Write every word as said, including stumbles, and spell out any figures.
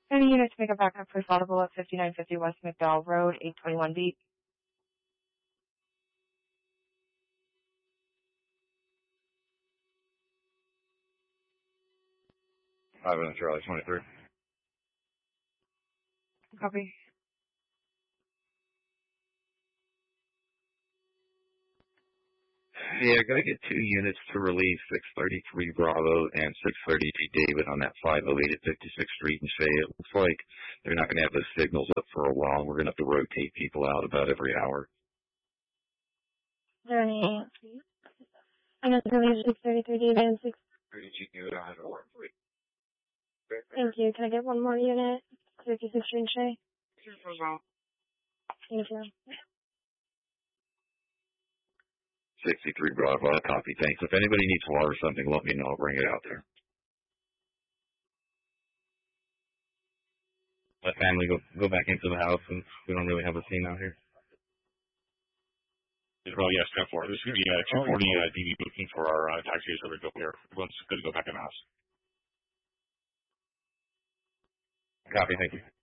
Any units make a backup for Audible at fifty-nine fifty West McDowell Road, eight twenty-one beat. Five on Charlie twenty-three. Copy. Yeah, gotta get two units to relieve six thirty-three Bravo and six thirty-three David on that five oh eight at fifty-sixth Street and Shea. It looks like they're not gonna have those signals up for a while. We're gonna have to rotate people out about every hour. Is there any? I'm going to relieve six thirty-three David and six. thirty-two unit on four three. Thank you. Can I get one more unit? fifty-sixth Street and Shea. Thank you. sixty-three Bravo, copy, thanks. If anybody needs water or something, let me know. I'll bring it out there. Let family go go back into the house, and we don't really have a scene out here. Well, yes, ten four. This is going to be uh, two forty uh, D D booking for our uh, taxis that are go here. Everyone's good to go back in the house. Copy, thank you.